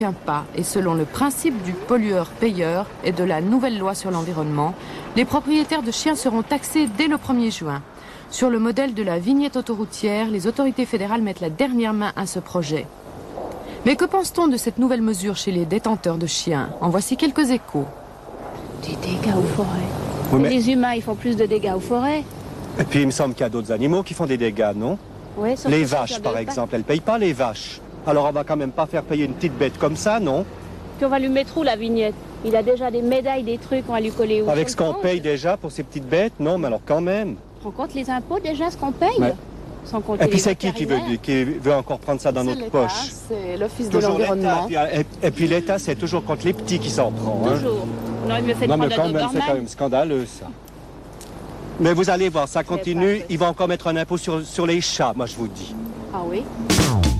pas, et selon le principe du pollueur-payeur et de la nouvelle loi sur l'environnement, les propriétaires de chiens seront taxés dès le 1er juin. Sur le modèle de la vignette autoroutière, les autorités fédérales mettent la dernière main à ce projet. Mais que pense-t-on de cette nouvelle mesure chez les détenteurs de chiens? En voici quelques échos. Des dégâts aux forêts. Oui, mais... Les humains, ils font plus de dégâts aux forêts. Et puis il me semble qu'il y a d'autres animaux qui font des dégâts, non? Ouais, les vaches, par exemple, elles ne payent pas les vaches. Alors on va quand même pas faire payer une petite bête comme ça, non? Puis on va lui mettre où la vignette? Il a déjà des médailles, des trucs, on va lui coller où? Avec ce qu'on paye déjà pour ces petites bêtes? Non, mais alors quand même. Tu te rends compte les impôts déjà, ce qu'on paye? Ouais. Sans compter et puis les c'est qui veut encore prendre ça dans notre poche? C'est l'Office de l'environnement. Et puis l'État, c'est toujours contre les petits qui s'en prend. Toujours. Hein. On aurait mieux fait de non, mais prendre quand même, c'est quand même scandaleux, ça. Mais vous allez voir, ça continue. Ils vont encore mettre un impôt sur les chats, moi je vous dis. Ah oui?